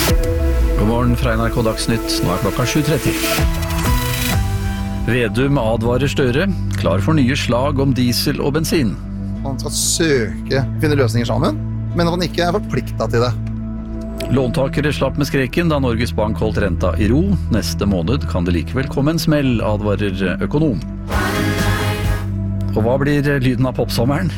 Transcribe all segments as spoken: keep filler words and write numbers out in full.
God morgen fra N R K Dagsnytt, nå er klokka sju tretti. Vedum advarer Støre, klar for nye slag om diesel og bensin. Man skal søke, finne løsninger sammen, men at man ikke er forpliktet til det. Låntakere slapp med skreken da Norges Bank holdt renta i ro. Neste måned kan det likevel komme en smell, advarer økonom. Og hva blir lyden av popsommeren?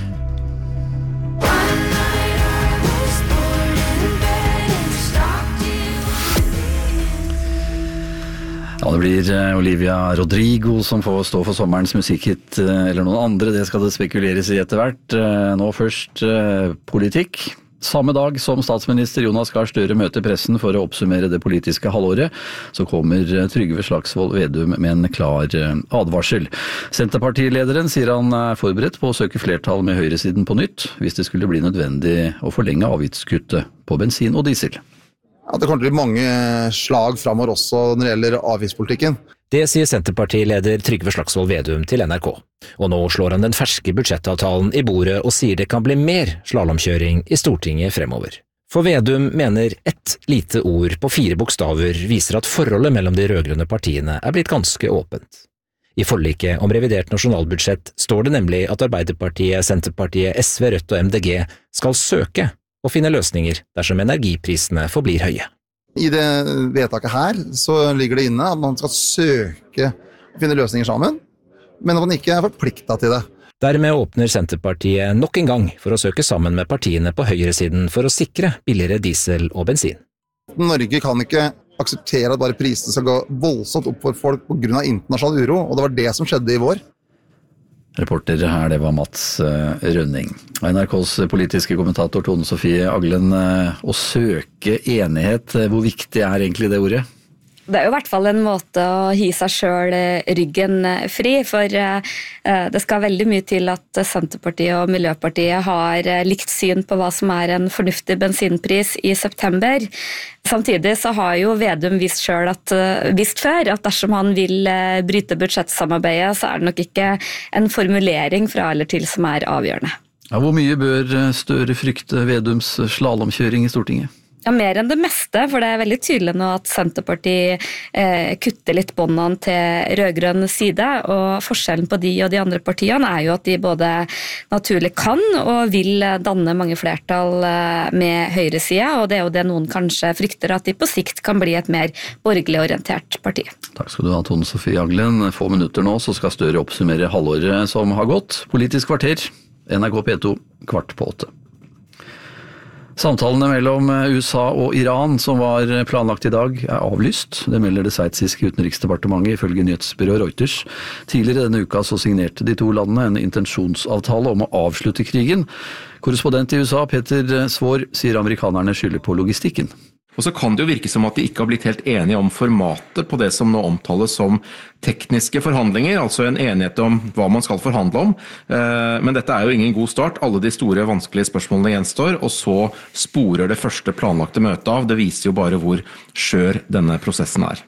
Ja, det blir Olivia Rodrigo som får stå for sommerens musikkhit, eller noen andre, det skal det spekuleres i etter hvert. Nå først politikk. Samme dag som statsminister Jonas Gahr Støre møter pressen for å oppsummere det politiske halvåret, så kommer Trygve Slagsvold Vedum med en klar advarsel. Senterpartilederen sier han er forberedt på å søke flertall med høyresiden på nytt, hvis det skulle bli nødvendig å forlenge avgiftskuttet på bensin og diesel. At det kommer til å bli mange slag fremover også når det gjelder avgiftspolitikken. Det sier Senterpartileder Trygve Slagsvold Vedum til N R K. Og nå slår han den ferske budsjettavtalen i bordet og sier det kan bli mer slalomkjøring i Stortinget fremover. For Vedum mener ett lite ord på fire bokstaver viser at forholdet mellom de rødgrønne partiene er blitt ganske åpent. I forliket om revidert nasjonalbudsjett står det nemlig at Arbeiderpartiet, Senterpartiet, S V, Rødt og M D G skal søke og finne løsninger dersom energiprisene forblir høye. I det vedtaket her så ligger det inne at man skal søke og finne løsninger sammen, men at man ikke er forpliktet til det. Dermed åpner Senterpartiet nok en gang for å søke sammen med partiene på høyresiden for å sikre billigere diesel og bensin. Norge kan ikke akseptere at bare prisene skal gå voldsomt opp for folk på grunn av internasjonal uro, og det var det som skjedde i vår. Reporter her, det var Mats Rønning. N R K's politiske kommentator Tone Sofie Aglen, å søke enighet, hvor viktig er egentlig det ordet? Det er jo i hvert fall en måte å hi seg selv ryggen fri, for det skal veldig mye til at Senterpartiet og Miljøpartiet har likt syn på hva som er en fornuftig bensinpris i september. Samtidig så har jo Vedum vist selv at, vist før at dersom han vil bryte budsjettsamarbeidet, så er det nok ikke en formulering fra eller til som er avgjørende. Ja, hvor mye bør Støre frykte Vedums slalomkjøring i Stortinget? Ja, mer enn det meste, for det er veldig tydelig nå at Senterpartiet eh, kutter litt båndene til rødgrønn side, og forskjellen på de og de andre partiene er jo at de både naturlig kan og vil danne mange flertall med høyresida, og det er jo det noen kanskje frykter at de på sikt kan bli et mer borgerlig orientert parti. Takk skal du ha, Tone Sofie Aglen. Få minutter nå, så skal Støre oppsummere halvåret som har gått. Politisk kvarter, N R K P to, kvart på åtte. Samtalene mellom U S A og Iran som var planlagt i dag er avlyst. Det melder det sveitsiske utenriksdepartementet ifølge nyhetsbyrået Reuters. Tidligere denne uka så signerte de to landene en intensjonsavtale om å avslutte krigen. Korrespondent i U S A Peter Svår sier amerikanerne skylder på logistikken. Og så kan det jo virke som at de ikke har blitt helt enige om formatet på det som nå omtales som tekniske forhandlinger, altså en enighet om hva man skal forhandle om. Men dette er jo ingen god start. Alle de store vanskelige spørsmålene gjenstår, og så sporer det første planlagte møtet av. Det viser jo bare hvor skjør denne prosessen er.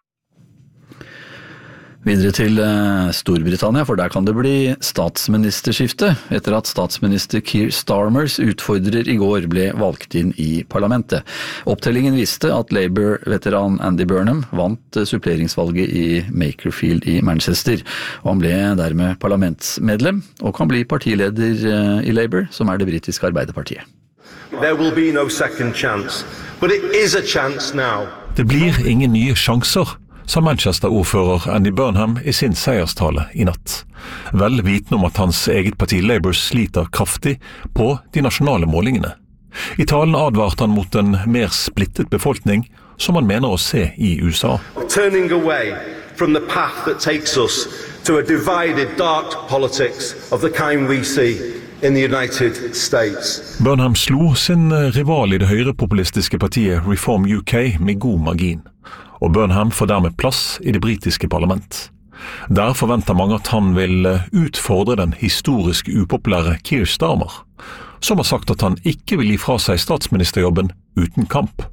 Videre til Storbritannia, for der kan det bli statsministerskifte etter at statsminister Keir Starmers utfordrer i går ble valgt inn i parlamentet. Opptellingen viste at Labour-veteran Andy Burnham vant suppleringsvalget i Makerfield i Manchester, og han ble dermed parlamentsmedlem og kan bli partileder i Labour, som er det britiske arbeiderpartiet. There will be no second chance, but it is a chance now. Det blir ingen nye sjanser, sa Manchester-ordfører Andy Burnham i sin seierstale i natt. Vel vitende om at hans eget parti Labour sliter kraftig på de nasjonale målingene. I talen advarte han mot en mer splittet befolkning, som han mener å se i U S A. Turning away from the path that takes us to a divided dark politics of the kind we see in the United States. Burnham slo sin rival i det høyrepopulistiske partiet Reform U K med god margin. Og Burnham får dermed plass i det britiske parlament. Der forventer mange at han vil utfordre den historisk upopulære Keir Starmer, som har sagt at han ikke vil gi fra seg statsministerjobben uten kamp.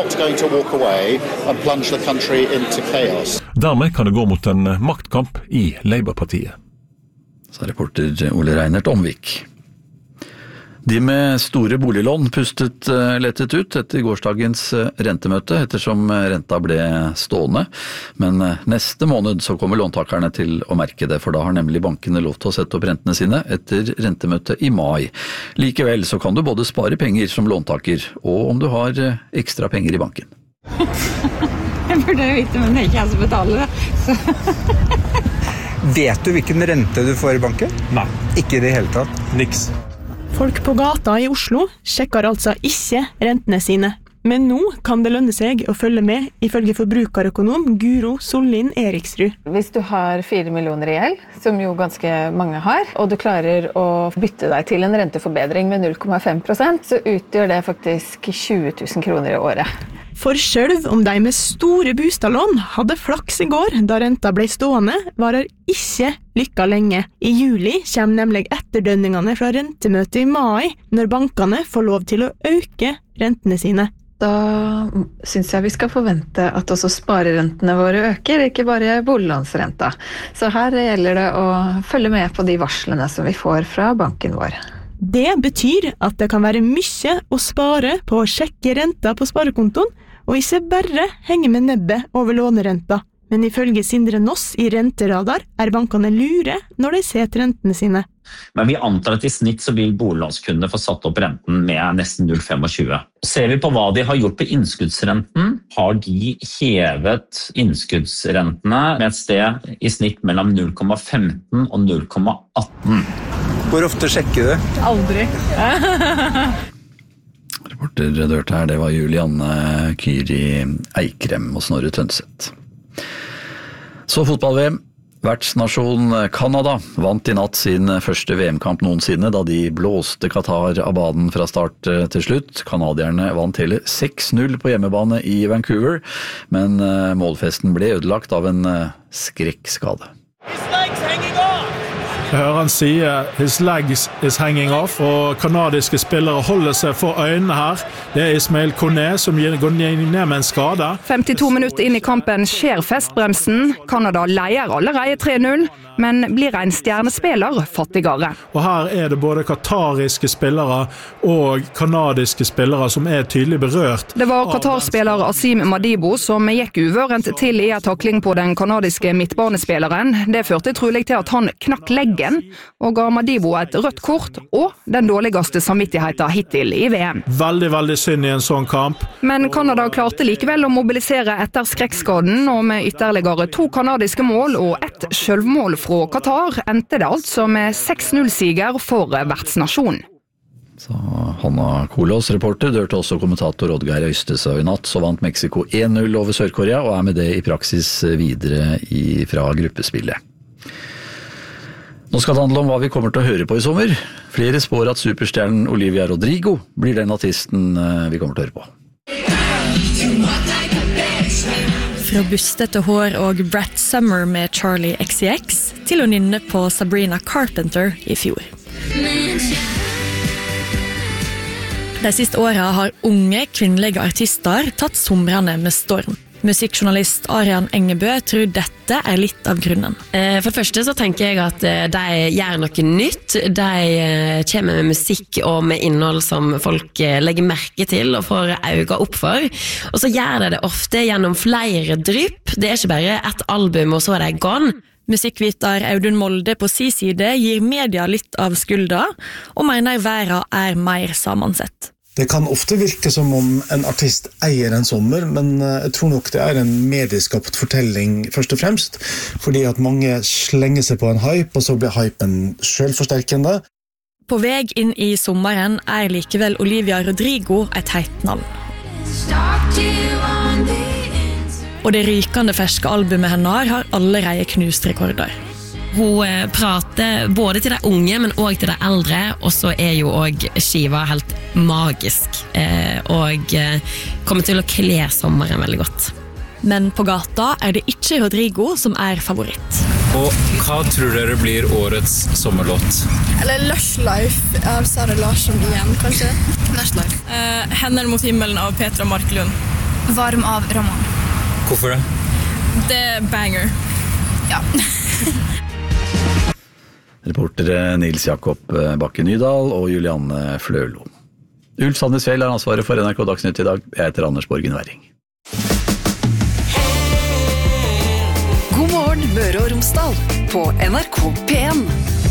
Dermed kan det gå mot en maktkamp i Labour-partiet. Sa reporter Ole Reinert Omvik. De med store boliglån pustet lettet ut etter gårsdagens rentemøte, ettersom renta ble stående. Men neste måned så kommer låntakerne til å merke det, for da har nemlig bankene lov til å sette opp rentene sine etter rentemøtet i mai. Likevel så kan du både spare penger som låntaker, og om du har ekstra penger i banken. Jeg burde jo vite, men det er ikke jeg som betaler det. Så. Vet du hvilken rente du får i banken? Nei. Ikke i det hele tatt? Niks. Folk på gata i Oslo sjekker altså ikke rentene sine. Men nå kan det lønne seg å følge med, ifølge forbrukerøkonom Guro Sollin Eriksrud. Hvis du har fire millioner i gjeld, som jo ganske mange har, og du klarer å bytte deg til en renteforbedring med null komma fem prosent, så utgjør det faktisk tjue tusen kroner i året. For selv om de med store bostadlån hadde flaks i går da renta ble stående, varer ikke lykka lenge. I juli kommer nemlig etterdønningene fra rentemøtet i mai, når bankene får lov til å øke rentene sine. Da synes jeg vi skal forvente at også sparerentene våre øker, ikke bare boliglånsrenta. Så her gjelder det å følge med på de varslene som vi får fra banken vår. Det betyr at det kan være mye å spare på å sjekke renta på sparekontoen, og ikke bare henge med nebbet over lånerenta. Men ifølge Sindre Noss i Renteradar er bankene lure når de setter rentene sine. Men vi antar at i snitt så vil boliglånskundene få satt opp renten med nesten null komma tjuefem. Ser vi på hva de har gjort på innskuddsrenten, har de hevet innskuddsrentene med et sted i snitt mellom null komma femten og null komma atten. Hvor ofte sjekker du? Aldri. Reporter du hørte her, det var Julianne Kyri Eikrem og Snorre Tønseth. Så fotball-V M. Vertsnasjon Kanada vant i natt sin første V M-kamp noensinne da de blåste Qatar av banen fra start til slutt. Kanadierne vant hele seks null på hjemmebane i Vancouver, men målfesten ble ødelagt av en skrekkskade. Jeg hører han sier «His legs is hanging off», og kanadiske spillere holder seg for øynene her. Det er Ismail Koné som går ned med en skade. femtito minutter inn i kampen skjer festbremsen. Kanada leier allerede tre null, men blir en stjernespiller fattigere. Og her er det både katariske spillere og kanadiske spillere som er tydelig berørt. Det var Qatar-spiller Asim Madibo som gikk uvørent til i en takling på den kanadiske midtbanespilleren. Det førte trolig til at han knakk leggen og ga Madibo et rødt kort og den dårligste samvittigheten hittil i V M. Veldig, veldig synd i en sånn kamp. Men Kanada klarte likevel å mobilisere etter skrekkskaden, og med ytterligere to kanadiske mål og ett selvmål fra Qatar endte det altså med seks null-siger for vertsnasjonen. Så Hanna Kolås, reporter, dørte også kommentator Oddgeir Øystese, og i natt så vant Mexico en null over Sør-Korea og er med det i praksis videre i, fra gruppespillet. Nå skal det handle om hva vi kommer til å høre på i sommer. Flere spår at superstjernen Olivia Rodrigo blir den artisten vi kommer til å høre på. Fra bustete hår og Brat Summer med Charlie X C X til å nynne på Sabrina Carpenter i fjor. De siste årene har unge kvinnelige artister tatt somrene med storm. Musikkjournalist Arian Engebø tror dette er litt av grunnen. For det første så tenker jeg at de gjør noe nytt. De kommer med musikk og med innhold som folk legger merke til og får øynene opp for. Og så gjør de det ofte gjennom flere drypp. Det er ikke bare ett album og så er det gone. Musikkviter Audun Molde på sin side gir media litt av skulda og mener verden er mer sammensett. Det kan ofte virke som om en artist eier en sommer, men jeg tror nok det er en medieskapt fortelling først og fremst, fordi at mange slenger seg på en hype, og så blir hypen selvforsterkende. På vei inn i sommeren er likevel Olivia Rodrigo et heit navn. Og det rykende ferske albumet hennes har allerede knust rekorder. Hun prater både til de unge, men også til de eldre, og så er jo også skiva helt magisk, og kommer til å kle sommeren veldig godt. Men på gata er det ikke Rodrigo som er favoritt. Og hva tror dere blir årets sommerlåt? Eller Lush Life av Sara Larsson igjen, kanskje? Lush Life. Uh, Hender mot himmelen av Petra Marklund. Varm av Ramon. Hvorfor det? Det er banger. Ja. Reportere Nils Jakob Bakke Nydal og Julianne Flølo. Ulf Sandnesfjell har ansvaret for N R K Dagsnytt i dag. Jeg heter Anders Borgen Werring. God morgen Møre og Romsdal på N R K P en.